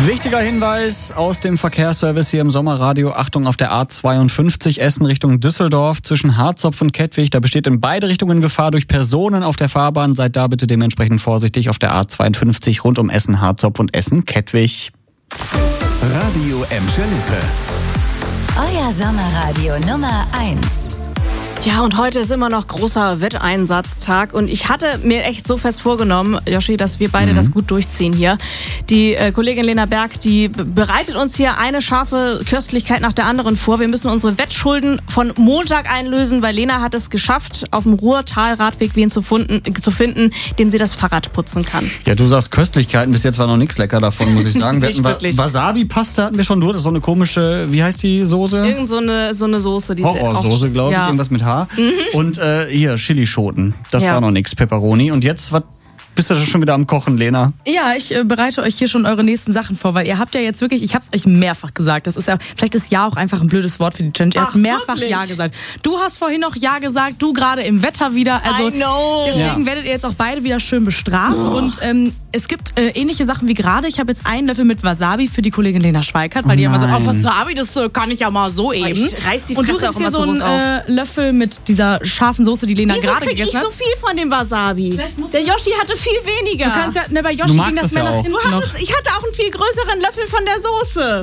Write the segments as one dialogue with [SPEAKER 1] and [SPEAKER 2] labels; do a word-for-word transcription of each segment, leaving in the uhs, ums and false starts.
[SPEAKER 1] Wichtiger Hinweis aus dem Verkehrsservice hier im Sommerradio. Achtung, auf der A zweiundfünfzig Essen Richtung Düsseldorf zwischen Harzopf und Kettwig. Da besteht in beide Richtungen Gefahr durch Personen auf der Fahrbahn. Seid da bitte dementsprechend vorsichtig auf der A zweiundfünfzig rund um Essen, Harzopf und Essen-Kettwig.
[SPEAKER 2] Radio Emscher-Lippe.
[SPEAKER 3] Euer Sommerradio Nummer eins.
[SPEAKER 4] Ja, und heute ist immer noch großer Wetteinsatztag und ich hatte mir echt so fest vorgenommen, Joshi, dass wir beide mhm. das gut durchziehen hier. Die äh, Kollegin Lena Berg, die bereitet uns hier eine scharfe Köstlichkeit nach der anderen vor. Wir müssen unsere Wettschulden von Montag einlösen, weil Lena hat es geschafft, auf dem Ruhrtal-Radweg wen zu, funden, zu finden, dem sie das Fahrrad putzen kann.
[SPEAKER 1] Ja, du sagst Köstlichkeiten, bis jetzt war noch nichts lecker davon, muss ich sagen. Wir
[SPEAKER 4] Nicht
[SPEAKER 1] hatten
[SPEAKER 4] wirklich.
[SPEAKER 1] Wasabi-Pasta hatten wir schon durch, das ist so eine komische, wie heißt die Soße?
[SPEAKER 4] Irgend so eine, so eine Soße. Die
[SPEAKER 1] Horrorsoße, glaube ich,
[SPEAKER 4] ja.
[SPEAKER 1] irgendwas mit Haar. Mhm. Und äh, hier, Chilischoten. Das
[SPEAKER 4] ja.
[SPEAKER 1] war noch nix, Pepperoni. Und jetzt, was bist du schon wieder am Kochen, Lena?
[SPEAKER 5] Ja, ich äh, bereite euch hier schon eure nächsten Sachen vor, weil ihr habt ja jetzt wirklich, ich hab's euch mehrfach gesagt, das ist ja, vielleicht ist Ja auch einfach ein blödes Wort für die Challenge. Ihr
[SPEAKER 4] Ach,
[SPEAKER 5] habt mehrfach
[SPEAKER 4] wirklich?
[SPEAKER 5] Ja gesagt. Du hast vorhin noch Ja gesagt, du gerade im Wetter wieder. Also
[SPEAKER 4] I know.
[SPEAKER 5] deswegen
[SPEAKER 1] Ja.
[SPEAKER 5] werdet ihr jetzt auch beide wieder schön bestraft. Oh. Und ähm, es gibt äh, ähnliche Sachen wie gerade. Ich habe jetzt einen Löffel mit Wasabi für die Kollegin Lena Schweikart, weil
[SPEAKER 1] Oh
[SPEAKER 5] die immer so,
[SPEAKER 1] nein.
[SPEAKER 5] oh, Wasabi, das äh, kann ich ja mal so eben.
[SPEAKER 4] Ich reiß die
[SPEAKER 5] Und du
[SPEAKER 4] Fresse auch
[SPEAKER 5] kriegst hier
[SPEAKER 4] immer
[SPEAKER 5] so
[SPEAKER 4] so
[SPEAKER 5] einen
[SPEAKER 4] groß auf.
[SPEAKER 5] äh, Löffel mit dieser scharfen Soße, die Lena
[SPEAKER 4] Wieso
[SPEAKER 5] gerade
[SPEAKER 4] krieg ich
[SPEAKER 5] gegessen hat.
[SPEAKER 4] so viel von dem Wasabi?
[SPEAKER 5] Vielleicht musst
[SPEAKER 4] Der
[SPEAKER 5] du-
[SPEAKER 4] Yoshi hatte viel weniger.
[SPEAKER 5] Du kannst ja, ne, bei
[SPEAKER 1] Du
[SPEAKER 5] Yoshi
[SPEAKER 1] magst
[SPEAKER 5] ging das
[SPEAKER 1] das
[SPEAKER 5] mehr
[SPEAKER 1] ja
[SPEAKER 5] nach
[SPEAKER 1] auch.
[SPEAKER 5] hinten
[SPEAKER 4] Du
[SPEAKER 5] noch.
[SPEAKER 4] hattest, ich hatte auch einen viel größeren Löffel von der Soße.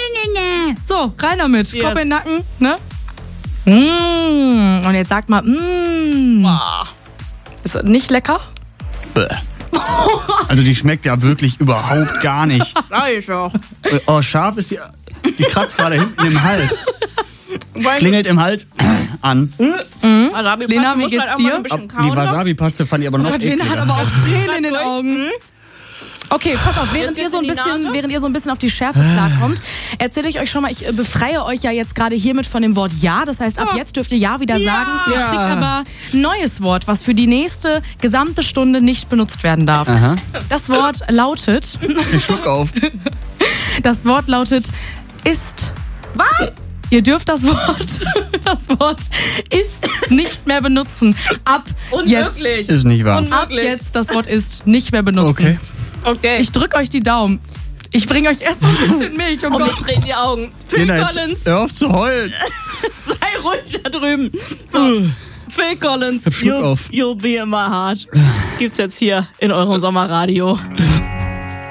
[SPEAKER 5] So, rein damit.
[SPEAKER 4] Yes.
[SPEAKER 5] Kopf in den Nacken, ne? Mmh. Und jetzt sagt mal, mmh.
[SPEAKER 4] Boah.
[SPEAKER 5] Ist das nicht lecker?
[SPEAKER 1] Bäh. Also die schmeckt ja wirklich überhaupt gar nicht.
[SPEAKER 4] Ja, ich auch.
[SPEAKER 1] Äh, Oh, scharf ist die, die kratzt gerade hinten im Hals. Klingelt im Hals an.
[SPEAKER 4] Wasabi
[SPEAKER 5] Lena, wie
[SPEAKER 4] muss
[SPEAKER 5] geht's
[SPEAKER 4] halt auch
[SPEAKER 5] dir?
[SPEAKER 4] mal ein bisschen
[SPEAKER 1] Die
[SPEAKER 4] kauen noch.
[SPEAKER 1] Wasabi-Paste fand ich aber noch
[SPEAKER 5] Gott, Lena hat
[SPEAKER 1] ekliger.
[SPEAKER 5] aber auch Tränen in den Augen. Okay, pass auf, während ihr, so ein
[SPEAKER 4] in die
[SPEAKER 5] bisschen,
[SPEAKER 4] Nase?
[SPEAKER 5] während ihr so ein bisschen auf die Schärfe klarkommt, erzähle ich euch schon mal, ich äh, befreie euch ja jetzt gerade hiermit von dem Wort Ja. Das heißt, ab jetzt dürft ihr Ja wieder sagen. Ihr
[SPEAKER 1] Ja.
[SPEAKER 5] kriegt aber ein neues Wort, was für die nächste gesamte Stunde nicht benutzt werden darf.
[SPEAKER 1] Aha.
[SPEAKER 5] Das Wort lautet,
[SPEAKER 1] Ich schluck auf.
[SPEAKER 5] das Wort lautet ist.
[SPEAKER 4] Was?
[SPEAKER 5] Ihr dürft das Wort, das Wort ist nicht mehr benutzen. Ab jetzt.
[SPEAKER 4] Unmöglich.
[SPEAKER 1] Ist nicht wahr.
[SPEAKER 5] Ab jetzt das Wort ist nicht mehr benutzen.
[SPEAKER 1] Okay.
[SPEAKER 4] Okay.
[SPEAKER 5] Ich drück euch die Daumen. Ich bringe euch erstmal ein bisschen Milch. Oh
[SPEAKER 4] Und mir
[SPEAKER 5] Gott.
[SPEAKER 4] drehen die Augen. Phil
[SPEAKER 1] Lena, jetzt
[SPEAKER 4] Collins,
[SPEAKER 1] hör auf zu heulen.
[SPEAKER 4] sei ruhig da drüben. So, Phil Collins,
[SPEAKER 1] Hab Schluck
[SPEAKER 4] you'll,
[SPEAKER 1] auf.
[SPEAKER 4] you'll be in my heart. Gibt's jetzt hier in eurem Sommerradio.